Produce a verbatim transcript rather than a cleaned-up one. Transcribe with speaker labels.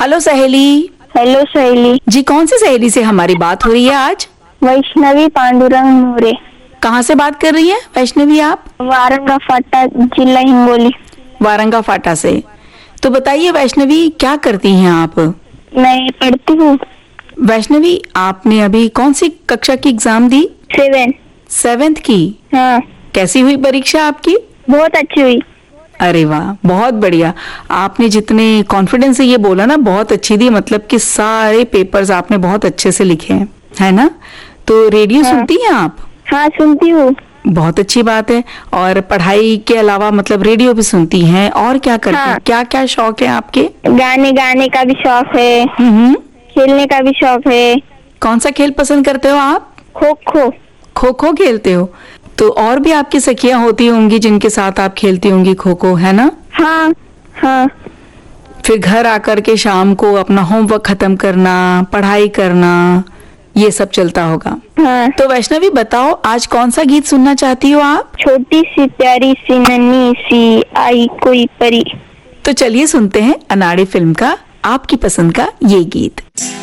Speaker 1: Hello सहेली।
Speaker 2: Hello सहेली
Speaker 1: जी, कौन सी सहेली से हमारी बात हो रही है आज?
Speaker 2: वैष्णवी पांडुरंग मोरे।
Speaker 1: कहाँ से बात कर रही है वैष्णवी आप?
Speaker 2: वारंगा फाटा, जिला हिंगोली।
Speaker 1: वारंगा फाटा से। तो बताइए वैष्णवी, क्या करती हैं आप?
Speaker 2: मैं पढ़ती हूँ
Speaker 1: वैष्णवी, आपने अभी कौन सी कक्षा की एग्जाम दी?
Speaker 2: सेवन।
Speaker 1: सेवेंथ की।
Speaker 2: हाँ,
Speaker 1: कैसी हुई परीक्षा आपकी?
Speaker 2: बहुत अच्छी हुई।
Speaker 1: अरे वाह, बहुत बढ़िया। आपने जितने कॉन्फिडेंस से ये बोला ना, बहुत अच्छी दी, मतलब कि सारे पेपर्स आपने बहुत अच्छे से लिखे हैं, है ना? तो रेडियो
Speaker 2: हाँ।
Speaker 1: सुनती हैं आप?
Speaker 2: हाँ, सुनती हूँ।
Speaker 1: बहुत अच्छी बात है। और पढ़ाई के अलावा मतलब रेडियो भी सुनती हैं, और क्या करती हैं?
Speaker 2: हाँ।
Speaker 1: क्या क्या शौक है आपके?
Speaker 2: गाने गाने का भी शौक है,
Speaker 1: हम्म।
Speaker 2: खेलने का भी शौक है।
Speaker 1: कौन सा खेल पसंद करते हो आप?
Speaker 2: खो खो।
Speaker 1: खो खो खेलते हो? तो और भी आपकी सखियां होती होंगी जिनके साथ आप खेलती होंगी खो खो, है ना?
Speaker 2: हाँ हाँ।
Speaker 1: फिर घर आकर के शाम को अपना होमवर्क खत्म करना, पढ़ाई करना, ये सब चलता होगा।
Speaker 2: हाँ।
Speaker 1: तो वैष्णवी बताओ, आज कौन सा गीत सुनना चाहती हो आप?
Speaker 2: छोटी सी प्यारी सी नन्ही सी आई कोई परी।
Speaker 1: तो चलिए सुनते हैं अनाड़ी फिल्म का आपकी पसंद का ये गीत।